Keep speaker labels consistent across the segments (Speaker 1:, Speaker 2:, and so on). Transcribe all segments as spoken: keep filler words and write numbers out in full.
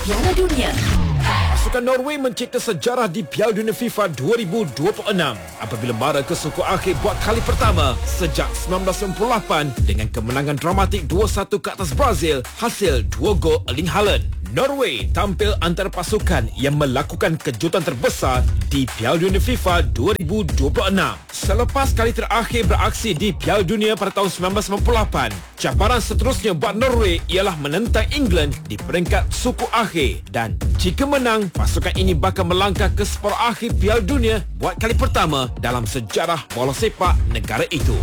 Speaker 1: Piala Dunia.
Speaker 2: Pasukan Norway mencipta sejarah di Piala Dunia FIFA dua ribu dua puluh enam apabila mara ke suku akhir buat kali pertama sejak sembilan belas sembilan puluh lapan dengan kemenangan dramatik dua satu ke atas Brazil hasil dua gol Erling Haaland. Norway tampil antara pasukan yang melakukan kejutan terbesar di Piala Dunia FIFA dua ribu dua puluh enam. Selepas kali terakhir beraksi di Piala Dunia pada tahun sembilan belas sembilan puluh lapan, cabaran seterusnya buat Norway ialah menentang England di peringkat suku akhir dan jika menang, pasukan ini bakal melangkah ke separuh akhir Piala Dunia buat kali pertama dalam sejarah bola sepak negara itu.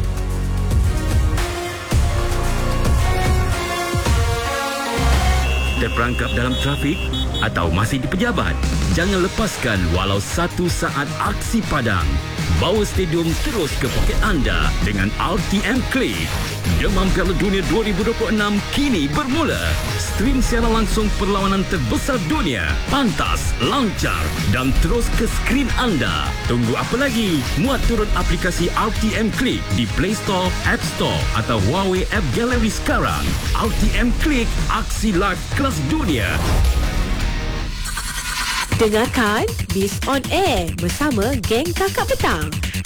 Speaker 3: Terperangkap dalam trafik atau masih di pejabat? Jangan lepaskan walau satu saat aksi padang. Bawa stadium terus ke poket anda dengan R T M Click. Demam Piala Dunia dua ribu dua puluh enam kini bermula. Stream siaran langsung perlawanan terbesar dunia. Pantas, lancar dan terus ke skrin anda. Tunggu apa lagi? Muat turun aplikasi R T M Click di Play Store, App Store atau Huawei App Gallery sekarang. R T M Click, aksi live kelas dunia.
Speaker 4: Dengarkan Biz on Air bersama geng Kakak Petang.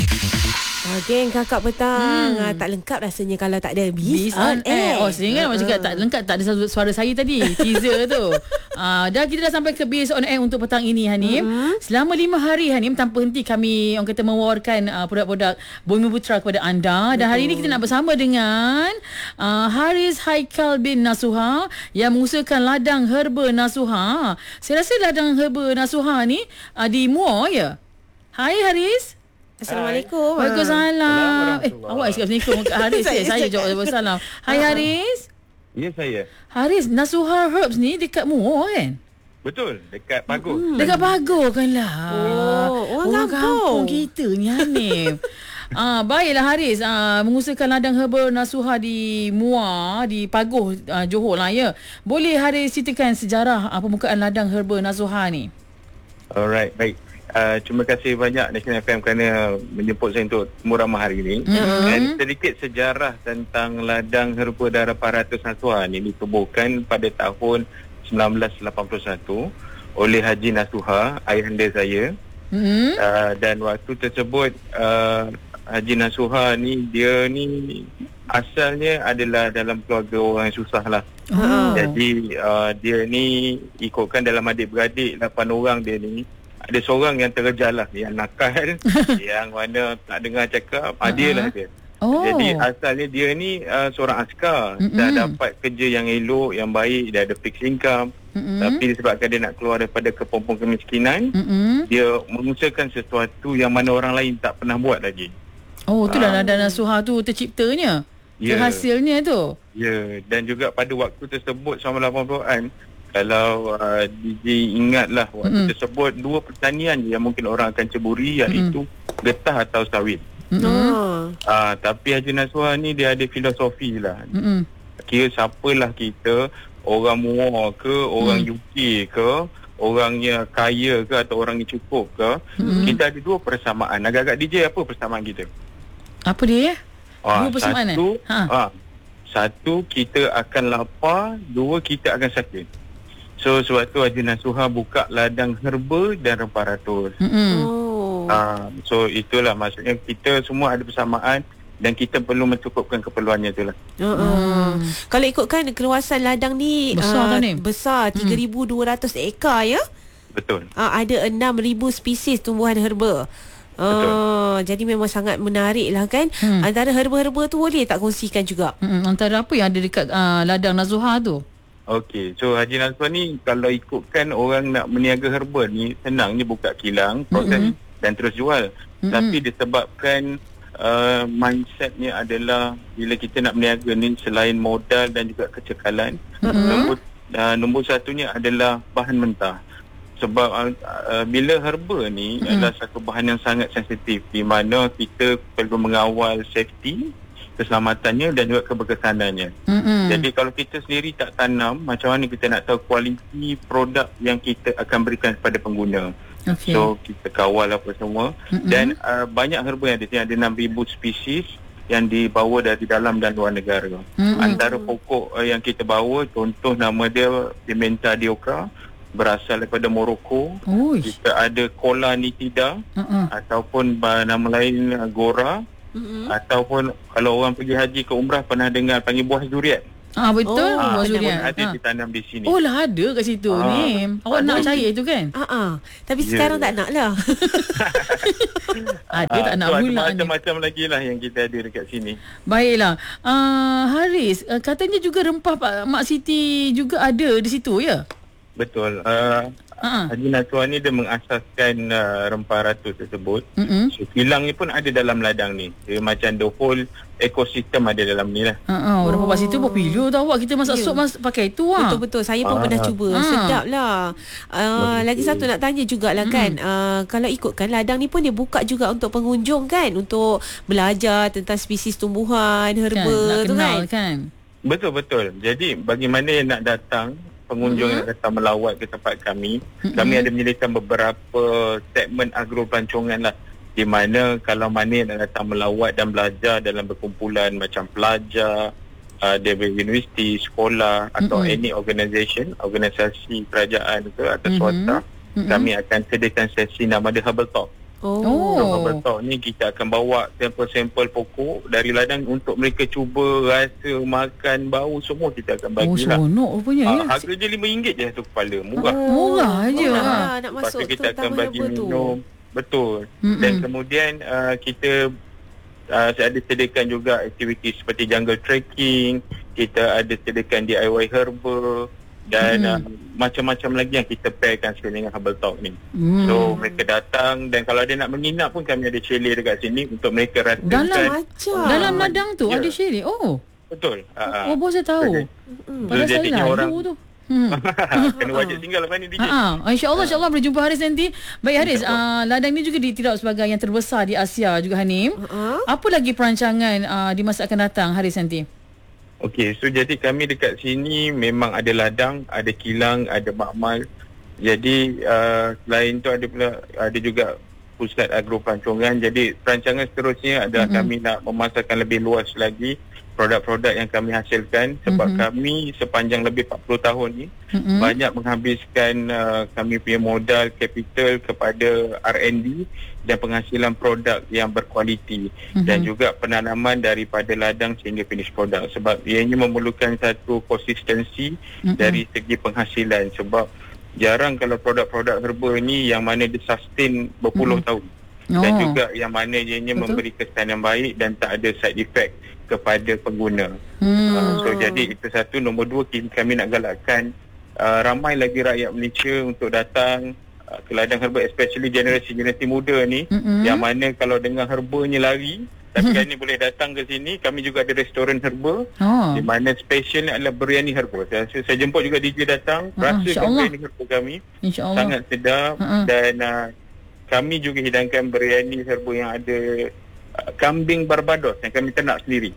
Speaker 4: Oh, geng Kakak Petang hmm. ah, tak lengkap rasanya kalau tak ada Biz, Biz on, on Air.
Speaker 5: Air. Oh, sehingga uh-huh. cakap tak lengkap, tak ada suara saya tadi, teaser tu. Ah, dah kita dah sampai ke Biz on Air untuk petang ini, Hanim. Uh-huh. Selama lima hari, Hanim, tanpa henti kami orang kata mewawarkan uh, produk-produk Bumi Putra kepada anda. Dan hari ini kita nak bersama dengan uh, Haris Haikal bin Nasuha yang mengusahakan ladang herba Nasuha. Saya rasa ladang herba Nasuha ni uh, di Muar ya. Hai Haris.
Speaker 4: Assalamualaikum.
Speaker 5: Waalaikumsalam. Eh, awak cakap Assalamualaikum kat Haris. saya, saya jawab salam. Hai Haris.
Speaker 6: Ya, saya.
Speaker 5: Haris, Nasuha Herbs ni dekat Muar kan?
Speaker 6: Betul, dekat Pagur.
Speaker 5: Hmm, dekat Pagur kan lah.
Speaker 4: Oh, orang,
Speaker 5: orang kampung. kampung kita ni, Hanif. Ah, baiklah Haris, ah, mengusahakan ladang herba Nasuha di Muar, di Pagur, ah, Johor lah ya. Boleh Haris ceritakan sejarah ah, pembukaan ladang herba Nasuha ni?
Speaker 6: Alright, baik. Uh, terima kasih banyak National F M kerana menjemput saya untuk muramah hari ini. Mm-hmm. Dan sedikit sejarah tentang ladang herba darah Paratus Nasuha ini ditubuhkan pada tahun sembilan belas lapan puluh satu oleh Haji Nasuha, ayahanda saya. Mm-hmm. Uh, dan waktu tersebut uh, Haji Nasuha ni dia ni asalnya adalah dalam keluarga orang yang susah lah. Oh. Jadi uh, dia ni ikutkan dalam adik-beradik lapan orang dia ni, ada seorang yang terkejar lah, yang nakal, yang mana tak dengar cakap, uh-huh. dia lah dia. Oh. Jadi asalnya dia ni uh, seorang askar, mm-hmm. dah dapat kerja yang elok, yang baik, dah ada fixed income. Mm-hmm. Tapi disebabkan dia nak keluar daripada kepompong kemiskinan, mm-hmm. dia mengusahakan sesuatu yang mana orang lain tak pernah buat lagi. Oh, itulah uh, ladang Nasuha tu terciptanya, yeah. hasilnya tu. Ya, yeah. Dan juga pada waktu tersebut, selama lapan puluhan, kalau uh, D J ingatlah waktu mm-hmm. tersebut dua pertanian yang mungkin orang akan ceburi, iaitu mm-hmm. getah atau sawit. Mm-hmm. Uh, tapi Haji Nasuha ni dia ada filosofi lah. Mm-hmm. Kira siapalah kita, orang Muar ke, orang mm. U K ke, orangnya kaya ke atau orang yang cukup ke, mm-hmm. kita ada dua persamaan. Agak-agak D J apa persamaan kita?
Speaker 5: Apa dia? Uh, dua persamaan
Speaker 6: satu,
Speaker 5: eh? Ha.
Speaker 6: Uh, satu, kita akan lapar. Dua, kita akan sakit. So, sebab tu Haji Nasuha buka ladang herba dan rempah ratus. Mm-hmm. Oh. Uh, so, itulah maksudnya kita semua ada persamaan dan kita perlu mencukupkan keperluannya itulah. Uh-uh.
Speaker 4: Hmm. Kalau ikutkan keluasan ladang ni besar, uh, kan, besar tiga ribu dua ratus ekar ya?
Speaker 6: Betul.
Speaker 4: Uh, ada enam ribu spesies tumbuhan herba. Uh, jadi memang sangat menarik lah kan. Hmm. Antara herba-herba tu boleh tak kongsikan juga? Hmm.
Speaker 5: Antara apa yang ada dekat uh, ladang Nasuha tu?
Speaker 6: Okey, so Haji Nasuha ni kalau ikutkan orang nak meniaga herba ni, senangnya buka kilang, proses mm-hmm. dan terus jual. Mm-hmm. Tapi disebabkan uh, mindsetnya adalah bila kita nak meniaga ni, selain modal dan juga kecekalan, mm-hmm. nombor, uh, nombor satunya adalah bahan mentah. Sebab uh, uh, bila herba ni mm-hmm. adalah satu bahan yang sangat sensitif, di mana kita perlu mengawal safety, keselamatannya dan juga keberkesanannya. Mm-hmm. Jadi kalau kita sendiri tak tanam, macam mana kita nak tahu kualiti produk yang kita akan berikan kepada pengguna? Okay. So kita kawal apa semua. Mm-hmm. Dan uh, banyak herba yang ada, ada enam ribu spesies yang dibawa dari dalam dan luar negara. Mm-hmm. Antara pokok uh, yang kita bawa, contoh nama dia Pimenta dioica, berasal daripada Morocco.
Speaker 5: Ui.
Speaker 6: Kita ada Cola Nitida
Speaker 5: Uh-uh.
Speaker 6: ataupun uh, nama lain uh, Gora. Mm-hmm. Ataupun kalau orang pergi haji ke umrah pernah dengar panggil buah durian.
Speaker 5: Ah betul,
Speaker 4: Oh,
Speaker 5: buah
Speaker 4: pernah
Speaker 5: durian.
Speaker 6: Ada
Speaker 5: Ah.
Speaker 6: ditanam di sini.
Speaker 5: Oh lah ada kat situ
Speaker 6: Ah.
Speaker 5: ni. Awak nak cari tu kan?
Speaker 4: Ah, ah. Tapi
Speaker 6: Ya.
Speaker 4: sekarang tak nak lah.
Speaker 5: Ada tak
Speaker 6: Ah,
Speaker 5: nak
Speaker 6: so ada
Speaker 5: pula ni.
Speaker 6: macam-macam lagi lah yang kita ada dekat sini.
Speaker 5: Baiklah. Uh, Haris, uh, katanya juga rempah Pak Mak Siti juga ada di situ ya?
Speaker 6: Betul. Uh,
Speaker 5: Ha.
Speaker 6: Haji Nasrah ni dia mengasaskan uh, rempah ratu tersebut.
Speaker 5: Mm-mm.
Speaker 6: So, kilang ni pun ada dalam ladang ni. Dia macam the whole ekosistem ada dalam ni lah.
Speaker 5: Ha ah, orang Pak Siti popular tau awak. Kita masak
Speaker 4: Ya.
Speaker 5: sup mas pakai tu ah.
Speaker 4: Betul-betul. Saya pun
Speaker 6: Ah.
Speaker 4: pernah cuba.
Speaker 5: Ah.
Speaker 4: Sedap lah. Uh, lagi satu nak tanya jugalah kan. Uh, kalau ikutkan ladang ni pun dia buka juga untuk pengunjung kan. Untuk belajar tentang spesies tumbuhan, herba
Speaker 5: Kan, nak
Speaker 4: tu
Speaker 5: kenal
Speaker 4: kan.
Speaker 5: kan.
Speaker 6: Betul-betul. Jadi bagi mana yang nak datang, pengunjung
Speaker 4: Mhm.
Speaker 6: yang datang melawat ke tempat kami, kami ada menyediakan beberapa segmen agro pelancongan lah. Di mana kalau mana yang nak datang melawat dan belajar dalam berkumpulan macam pelajar, uh, dari universiti, sekolah atau
Speaker 5: Mhm.
Speaker 6: any organisation, organisasi kerajaan ke atau
Speaker 5: Mhm.
Speaker 6: swasta,
Speaker 5: Mhm.
Speaker 6: kami akan sediakan sesi nama dia Herbal Talk.
Speaker 4: Oh.
Speaker 5: Oh.
Speaker 6: So, Herbal Talk ni kita akan bawa sampel-sampel pokok dari ladang untuk mereka cuba rasa, makan, bau, semua kita akan
Speaker 5: Oh,
Speaker 6: bagi lah.
Speaker 5: seronok rupanya ya.
Speaker 6: Ah, harga dia lima ringgit je satu kepala. Murah.
Speaker 5: Murah je.
Speaker 4: Murah
Speaker 5: Ah.
Speaker 4: lah nak
Speaker 6: Lepas
Speaker 4: masuk
Speaker 6: tu kita akan
Speaker 4: terutama
Speaker 6: bagi
Speaker 4: herba tu.
Speaker 6: minum. Betul.
Speaker 5: Mm-mm.
Speaker 6: Dan kemudian uh, kita uh, ada sediakan juga aktiviti seperti jungle trekking. Kita ada sediakan D I Y herba. Dan
Speaker 5: Mm-mm.
Speaker 6: uh, macam-macam lagi yang kita pairkan sekali dengan Herbal Talk ni.
Speaker 5: Hmm.
Speaker 6: So mereka datang dan kalau dia nak menginap pun kami ada chalet dekat sini untuk mereka rasakan.
Speaker 5: Dalam
Speaker 4: Macam.
Speaker 5: Dalam ladang tu
Speaker 6: Ya.
Speaker 5: ada chalet. Oh.
Speaker 6: Betul. Uh,
Speaker 5: Oh, bos saya tahu.
Speaker 4: Mm.
Speaker 5: Padahal saya
Speaker 6: jadinya
Speaker 5: lalu
Speaker 6: orang-
Speaker 5: tu. Hmm.
Speaker 6: kena wajib tinggal lepas ni D J.
Speaker 5: Ha ah, insya-Allah insya-Allah boleh jumpa Haris nanti. Baik Haris, uh, ladang ni juga ditirap sebagai yang terbesar di Asia juga Hanim.
Speaker 4: Uh-huh.
Speaker 5: Apa lagi perancangan uh, di masa akan datang Haris nanti?
Speaker 6: Okey, so jadi kami dekat sini memang ada ladang, ada kilang, ada makmal. Jadi uh, selain tu ada pula ada juga pusat agro pelancongan. Jadi perancangan seterusnya adalah
Speaker 5: Mhm.
Speaker 6: kami nak memasarkan lebih luas lagi produk-produk yang kami hasilkan sebab
Speaker 5: Mhm.
Speaker 6: kami sepanjang lebih empat puluh tahun ni
Speaker 5: Mm-mm.
Speaker 6: banyak menghabiskan uh, kami punya modal capital kepada R and D dan penghasilan produk yang berkualiti
Speaker 5: Mhm.
Speaker 6: dan juga penanaman daripada ladang sehingga finish product sebab ianya memerlukan satu konsistensi
Speaker 5: Mhm.
Speaker 6: dari segi penghasilan sebab jarang kalau produk-produk herba ni yang mana dia sustain berpuluh
Speaker 5: Mhm.
Speaker 6: tahun dan
Speaker 5: Oh.
Speaker 6: juga yang mana ianya
Speaker 4: Betul.
Speaker 6: memberi kesan yang baik dan tak ada side effect kepada pengguna.
Speaker 5: Hmm.
Speaker 6: Uh, so jadi itu satu. Nombor dua, ki- kami nak galakkan uh, ramai lagi rakyat Malaysia untuk datang uh, ke ladang herba, especially generasi-generasi muda ni
Speaker 5: Mm-mm.
Speaker 6: yang mana kalau dengar herbanya lari, tapi kan ni boleh datang ke sini. Kami juga ada restoran herba
Speaker 5: Oh.
Speaker 6: di mana special ni adalah biryani herba. Saya, saya jemput juga D J datang,
Speaker 5: Ah,
Speaker 6: rasakan
Speaker 5: insya-Allah.
Speaker 6: biryani herba kami
Speaker 5: Insya-Allah.
Speaker 6: sangat sedap.
Speaker 5: Ha-ha.
Speaker 6: Dan uh, kami juga hidangkan biryani herba yang ada uh, kambing Barbados yang kami ternak sendiri.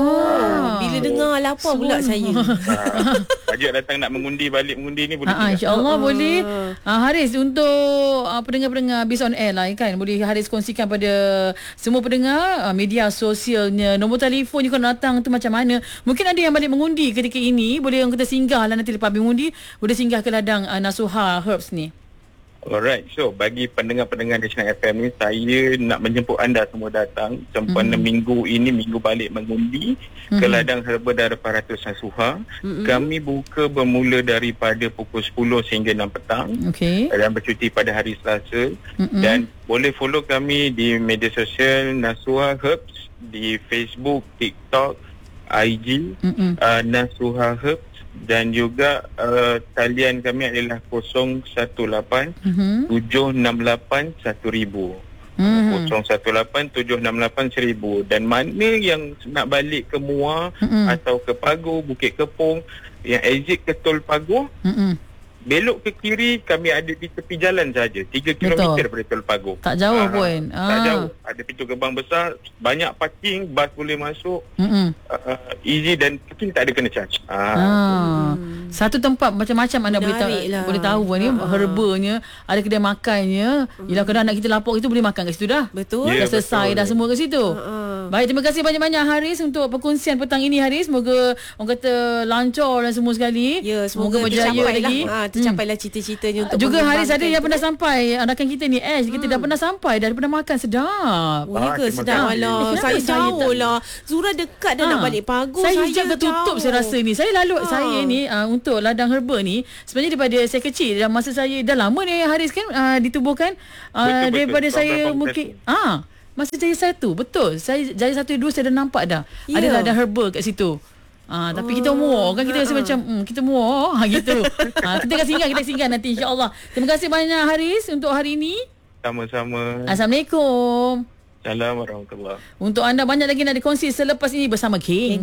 Speaker 4: Oh, bila dengar lapar pula saya.
Speaker 6: uh, Ajak datang nak mengundi, balik mengundi ni boleh
Speaker 5: Ha,
Speaker 6: juga.
Speaker 5: insya-Allah
Speaker 4: Ah.
Speaker 5: boleh. Ah, Haris untuk uh, pendengar-pendengar Biz on Air lah kan. Boleh Haris kongsikan pada semua pendengar uh, media sosialnya, nombor telefonnya kalau datang tu macam mana. Mungkin ada yang balik mengundi ketika ini, boleh yang kita singgah lah nanti lepas habis mengundi, boleh singgah ke ladang uh, Nasuha Herbs ni.
Speaker 6: Alright, so bagi pendengar-pendengar National F M ni, saya nak menjemput anda semua datang sempena
Speaker 5: Mhm.
Speaker 6: minggu ini, minggu balik mengundi
Speaker 5: Mhm.
Speaker 6: ke ladang herba Dara Paratus Nasuha.
Speaker 4: Mhm.
Speaker 6: Kami buka bermula daripada pukul sepuluh sehingga enam petang
Speaker 5: Okey.
Speaker 6: dan bercuti pada hari Selasa.
Speaker 5: Mhm.
Speaker 6: Dan boleh follow kami di media sosial Nasuha Herbs di Facebook, TikTok, I G,
Speaker 5: Mm-mm.
Speaker 6: uh, Nasuha Herbs dan juga uh, talian kami adalah kosong satu lapan
Speaker 5: Mhm.
Speaker 6: tujuh enam lapan satu ribu.
Speaker 5: Mhm.
Speaker 6: kosong satu lapan tujuh enam lapan seribu. Dan mana yang nak balik ke Muar
Speaker 5: Mhm.
Speaker 6: atau ke Pagoh, Bukit Kepong, yang exit ke Tol Pagoh,
Speaker 5: Mhm.
Speaker 6: belok ke kiri kami ada di tepi jalan saja, tiga kilometer daripada Tol Pagoh.
Speaker 5: Tak jauh
Speaker 6: Ah,
Speaker 5: pun.
Speaker 6: Tak
Speaker 5: Ah.
Speaker 6: jauh. Ada pintu gerbang besar, banyak parking, bas boleh masuk,
Speaker 5: Mhm.
Speaker 6: uh, easy dan parking tak ada kena charge. Ah.
Speaker 5: Ah. Satu tempat macam-macam anda boleh tahu
Speaker 4: Menarik lah.
Speaker 5: boleh tahu pun ni
Speaker 4: Ha-ha.
Speaker 5: herbanya, ada kedai makannya. Yelah kalau anak kita lapar itu boleh makan kat situ dah.
Speaker 4: Betul.
Speaker 6: Ya,
Speaker 5: Dah selesai
Speaker 6: betul.
Speaker 5: dah semua kat situ.
Speaker 4: Ha-ha.
Speaker 5: Baik, terima kasih banyak-banyak Haris untuk perkongsian petang ini Haris. Semoga orang kata lancar dan semua sekali.
Speaker 4: Ya, semoga
Speaker 5: berjaya
Speaker 4: dicapai
Speaker 5: lagi.
Speaker 4: lah. Ha, tercapailah cita-citanya untuk
Speaker 5: juga Haris ada yang
Speaker 4: tu.
Speaker 5: pernah sampai. Rakan kita ni Ash, kita dah pernah sampai, dah pernah makan sedap.
Speaker 4: Oh, ya ke
Speaker 6: terima
Speaker 4: sedap
Speaker 6: kasih.
Speaker 4: lah.
Speaker 5: Eh,
Speaker 4: Saya
Speaker 5: kenapa saya
Speaker 4: jauh
Speaker 5: tak-
Speaker 4: lah. Zura dekat dah
Speaker 5: Ah,
Speaker 4: nak balik Pagus.
Speaker 5: Saya
Speaker 4: Saya
Speaker 5: hijab ketutup
Speaker 4: jauh.
Speaker 5: saya rasa ni. Saya lalu
Speaker 4: Ah.
Speaker 5: saya ni uh, untuk ladang herba ni sebenarnya daripada saya kecil, dan masa saya dah lama ni Haris kan uh, ditubuhkan uh,
Speaker 6: Betul, betul.
Speaker 5: daripada
Speaker 6: Program
Speaker 5: saya
Speaker 6: Program
Speaker 5: mungkin ah masa jaya satu, betul. Saya jaya satu dua saya dah nampak dah.
Speaker 4: Ya.
Speaker 5: Ada ladang herba kat situ. Ah, tapi oh, kita muar kan, kita rasa macam hmm, kita muar ha, gitu. Ah, kita akan singgah, kita singgah nanti insya-Allah. Terima kasih banyak Haris untuk hari ini.
Speaker 6: Sama-sama.
Speaker 5: Assalamualaikum.
Speaker 6: Assalamualaikum warahmatullahi.
Speaker 5: Untuk anda banyak lagi nak dikongsi selepas ini bersama Geng